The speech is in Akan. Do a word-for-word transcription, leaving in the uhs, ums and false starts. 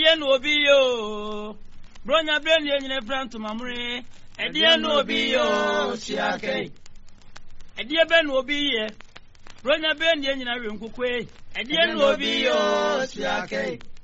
ɛdeɛ no obi yo bronya brain ye nyina franto mamre ɛdeɛ no obi yo siake ɛdeɛ bɛ no obi ye bronya brain ye nyina renkukwe ɛdeɛ no obi yo siake